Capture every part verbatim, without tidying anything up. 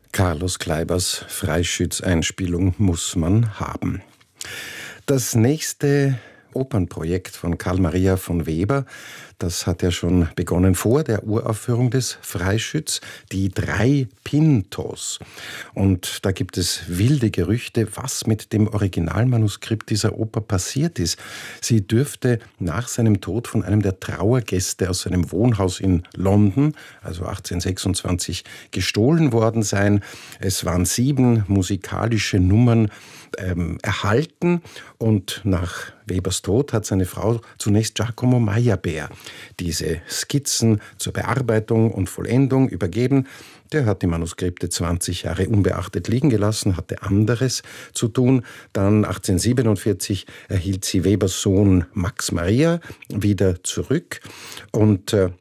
Carlos Kleibers Freischütz-Einspielung muss man haben. Das nächste Opernprojekt von Carl Maria von Weber, das hat ja schon begonnen vor der Uraufführung des Freischütz, die drei Pintos. Und da gibt es wilde Gerüchte, was mit dem Originalmanuskript dieser Oper passiert ist. Sie dürfte nach seinem Tod von einem der Trauergäste aus seinem Wohnhaus in London, also achtzehnhundertsechsundzwanzig, gestohlen worden sein. Es waren sieben musikalische Nummern ähm, erhalten und nach Webers Tod hat seine Frau zunächst Giacomo Meyerbeer diese Skizzen zur Bearbeitung und Vollendung übergeben. Der hat die Manuskripte zwanzig Jahre unbeachtet liegen gelassen, hatte anderes zu tun. Dann achtzehnhundertsiebenundvierzig erhielt sie Webers Sohn Max Maria wieder zurück und äh,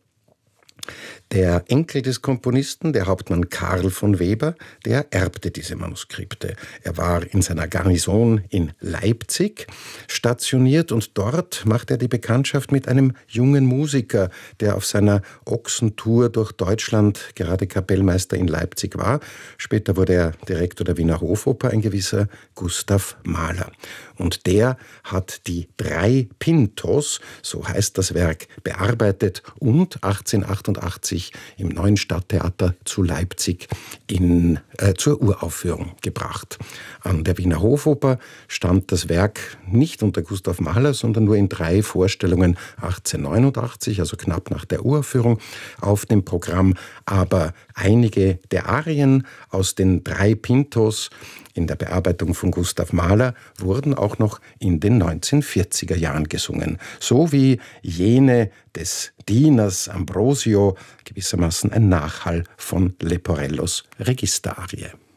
der Enkel des Komponisten, der Hauptmann Karl von Weber, der erbte diese Manuskripte. Er war in seiner Garnison in Leipzig stationiert und dort machte er die Bekanntschaft mit einem jungen Musiker, der auf seiner Ochsentour durch Deutschland gerade Kapellmeister in Leipzig war. Später wurde er Direktor der Wiener Hofoper, ein gewisser Gustav Mahler. Und der hat die drei Pintos, so heißt das Werk, bearbeitet und achtzehnhundertachtundachtzig im Neuen Stadttheater zu Leipzig in, äh, zur Uraufführung gebracht. An der Wiener Hofoper stand das Werk nicht unter Gustav Mahler, sondern nur in drei Vorstellungen achtzehnhundertneunundachtzig, also knapp nach der Uraufführung, auf dem Programm. Aber einige der Arien aus den drei Pintos in der Bearbeitung von Gustav Mahler wurden auch noch in den neunzehnhundertvierziger Jahren gesungen. So wie jene des Dieners Ambrosio, gewissermaßen ein Nachhall von Leporellos Registerarie.